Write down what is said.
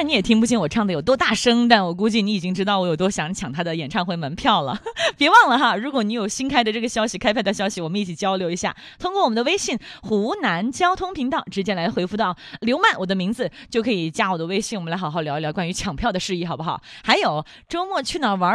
然你也听不清我唱的有多大声，但我估计你已经知道我有多想抢他的演唱会门票了。别忘了哈，如果你有新开的这个消息，开票的消息，我们一起交流一下。通过我们的微信湖南交通频道，直接来回复到刘曼我的名字，就可以加我的微信，我们来好好聊一聊关于抢票的事宜，好不好？还有周末去哪儿玩